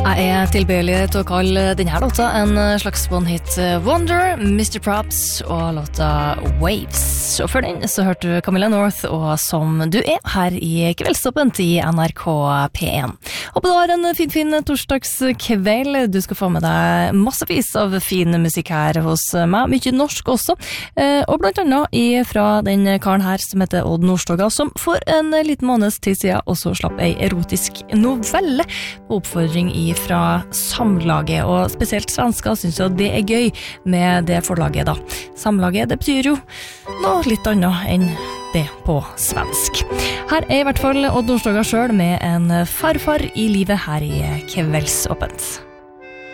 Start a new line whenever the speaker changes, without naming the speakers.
Jeg tilbøyelig til å kalle denne låta en slags one-hit wonder, Mr. Props og låta Waves. Og før den så hørte du Camilla North og Som du er her i Kveldsåpent i NRK P1. Håper du har en fin torsdagskveld. Du skal få med deg massevis av fin musikk her hos meg, mye norsk også. Og blant annet fra den karen her som heter Odd Nordstoga, som for en liten måneds tid siden også slapp ei erotisk novelle på oppfordring fra Samlaget, og spesielt svensker synes jo det gøy med det forlaget da. Samlaget, det betyr jo noe litt annet enn det på svensk. Her i hvert fall Odd Nordstoga selv med en farfar i livet her i Kveldsåpent.